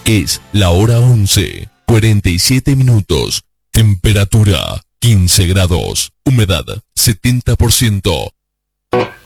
Es la hora 11:47. Temperatura 15 grados. Humedad 70%.